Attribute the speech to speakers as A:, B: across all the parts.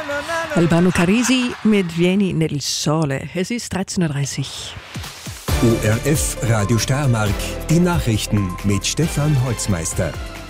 A: Albano Carisi mit Vieni nel Sole. Es ist 13.30 Uhr.
B: ORF Radio Steiermark, die Nachrichten mit Stefan Holzmeister.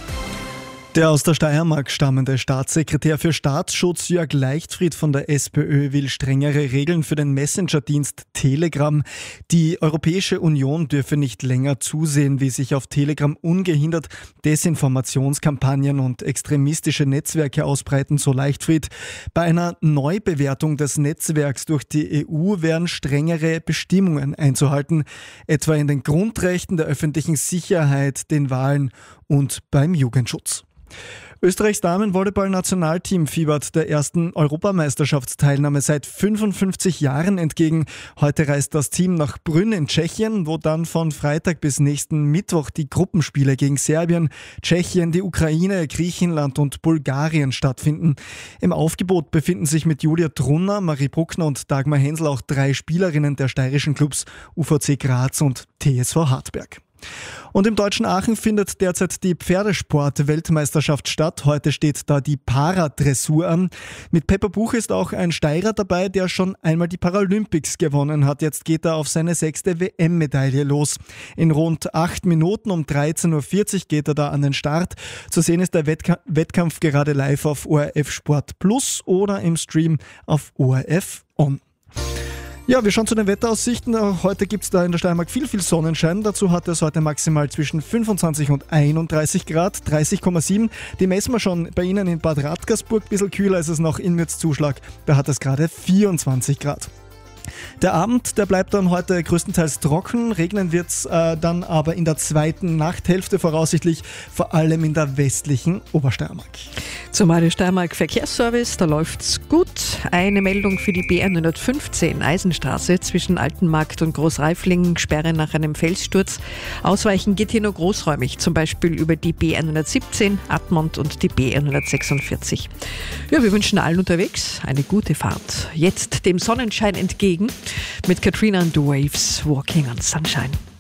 C: Der aus der Steiermark stammende Staatssekretär für Staatsschutz Jörg Leichtfried von der SPÖ will strengere Regeln für den Messenger-Dienst Telegram. Die Europäische Union dürfe nicht länger zusehen, wie sich auf Telegram ungehindert Desinformationskampagnen und extremistische Netzwerke ausbreiten, so Leichtfried. Bei einer Neubewertung des Netzwerks durch die EU wären strengere Bestimmungen einzuhalten, etwa in den Grundrechten, der öffentlichen Sicherheit, den Wahlen und beim Jugendschutz. Österreichs Damenvolleyball-Nationalteam fiebert der ersten Europameisterschaftsteilnahme seit 55 Jahren entgegen. Heute reist das Team nach Brünn in Tschechien, wo dann von Freitag bis nächsten Mittwoch die Gruppenspiele gegen Serbien, Tschechien, die Ukraine, Griechenland und Bulgarien stattfinden. Im Aufgebot befinden sich mit Julia Trunner, Marie Bruckner und Dagmar Hensel auch 3 Spielerinnen der steirischen Clubs UVC Graz und TSV Hartberg. Und im deutschen Aachen findet derzeit die Pferdesport-Weltmeisterschaft statt. Heute steht da die Paradressur an. Mit Pepper Buch ist auch ein Steirer dabei, der schon einmal die Paralympics gewonnen hat. Jetzt geht er auf seine 6. WM-Medaille los. In rund 8 Minuten um 13.40 Uhr geht er da an den Start. Zu sehen ist der Wettkampf gerade live auf ORF Sport Plus oder im Stream auf ORF On. Ja, wir schauen zu den Wetteraussichten. Heute gibt es da in der Steiermark viel Sonnenschein. Dazu hat es heute maximal zwischen 25 und 31 Grad, 30,7. Die messen wir schon bei Ihnen in Bad Radkersburg. Ein bisschen kühler ist es noch in Mürzzuschlag. Da hat es gerade 24 Grad. Der Abend, der bleibt dann heute größtenteils trocken. Regnen wird es dann aber in der zweiten Nachthälfte voraussichtlich, vor allem in der westlichen Obersteiermark.
A: Zum Radio Steiermark Verkehrsservice, da läuft's gut. Eine Meldung für die B115 Eisenstraße zwischen Altenmarkt und Großreifling, Sperre nach einem Felssturz. Ausweichen geht hier nur großräumig, zum Beispiel über die B117, Admont und die B146. Ja, wir wünschen allen unterwegs eine gute Fahrt. Jetzt dem Sonnenschein entgegen mit Katrina and the Waves, Walking on Sunshine.